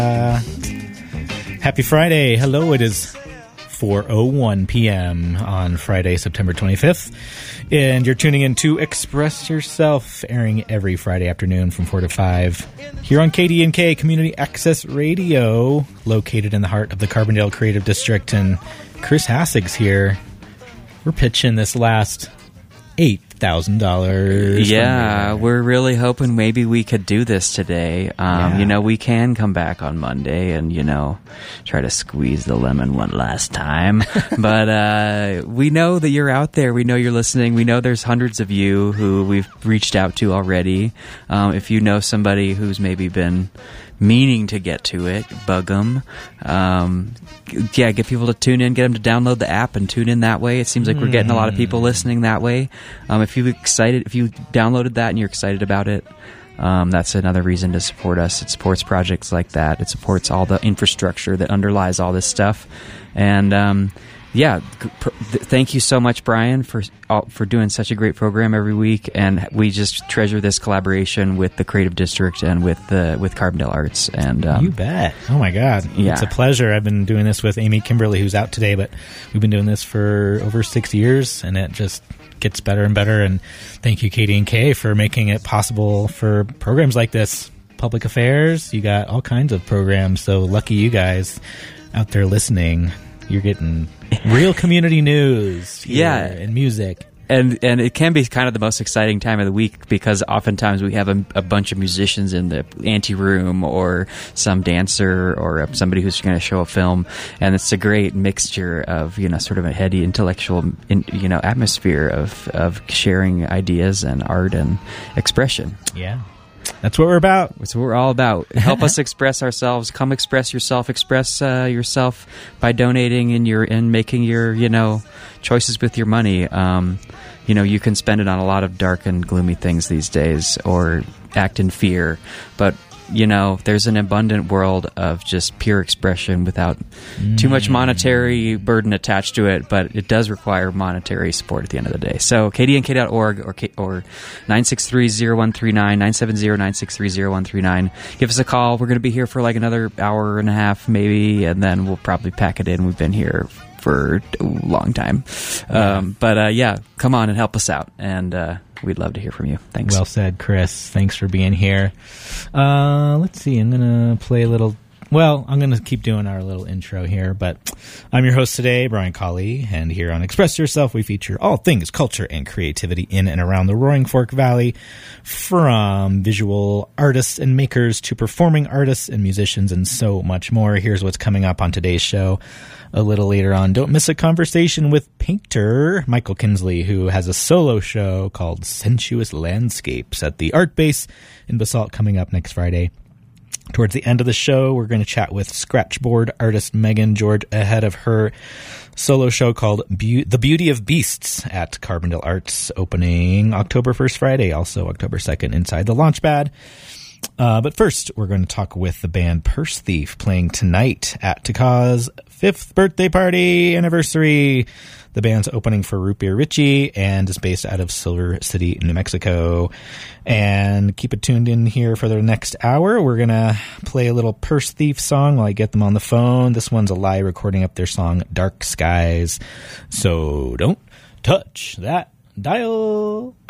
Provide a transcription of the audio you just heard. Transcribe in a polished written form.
Happy Friday. Hello, it is 4:01 p.m. on Friday, September 25th, and you're tuning in to Express Yourself, airing every Friday afternoon from 4 to 5 here on KDNK Community Access Radio, located in the heart of the Carbondale Creative District. And Chris Hassig's here. We're pitching this last $8,000. Yeah, we're really hoping maybe we could do this today. You know, we can come back on Monday and, you know, try to squeeze the lemon one last time. But we know that you're out there. We know you're listening. We know there's hundreds of you who we've reached out to already. If you know somebody who's maybe been meaning to get to it, bug them. Get people to tune in, get them to download the app and tune in that way. It seems like we're getting a lot of people listening that way. If you downloaded that and you're excited about it, that's another reason to support us. It supports projects like that. It supports all the infrastructure that underlies all this stuff. And thank you so much, Brian, for doing such a great program every week. And we just treasure this collaboration with the Creative District and with Carbondale Arts. And you bet. Oh my God, yeah. It's a pleasure. I've been doing this with Amy Kimberly, who's out today, but we've been doing this for over 6 years, and it just gets better and better. And thank you, KDNK, for making it possible for programs like this. Public affairs, you got all kinds of programs. So lucky you guys out there listening. You're getting real community news here, and music. And it can be kind of the most exciting time of the week because oftentimes we have a bunch of musicians in the ante room or some dancer or somebody who's going to show a film. And it's a great mixture of, you know, sort of a heady intellectual, atmosphere of sharing ideas and art and expression. Yeah. That's what we're about. That's what we're all about. Help us express ourselves. Come express yourself. Express yourself by donating and making your, choices with your money. You can spend it on a lot of dark and gloomy things these days or act in fear. But, there's an abundant world of just pure expression without too much monetary burden attached to it, but it does require monetary support at the end of the day. So kdnk.org or 963-0139, 970-963-0139. Give us a call. We're going to be here for like another hour and a half maybe, and then we'll probably pack it in. We've been here for a long time. Come on and help us out. And we'd love to hear from you. Thanks. Well said, Chris. Thanks for being here. Let's see. I'm going to play a little... Well, I'm going to keep doing our little intro here, but I'm your host today, Brian Colley, and here on Express Yourself, we feature all things culture and creativity in and around the Roaring Fork Valley, from visual artists and makers to performing artists and musicians and so much more. Here's what's coming up on today's show. A little later on, don't miss a conversation with painter Michael Kinsley, who has a solo show called Sensuous Landscapes at the Art Base in Basalt coming up next Friday. Towards the end of the show, we're going to chat with scratchboard artist Megan George ahead of her solo show called The Beauty of Beasts at Carbondale Arts, opening October 1st Friday, also October 2nd inside the Launchpad. But first, we're going to talk with the band Purse Thief, playing tonight at Taka's 5th birthday party anniversary. The band's opening for Root Beer Richie and is based out of Silver City, New Mexico. And keep it tuned in here for the next hour. We're going to play a little Purse Thief song while I get them on the phone. This one's a live recording of their song Dark Skies. So don't touch that dial.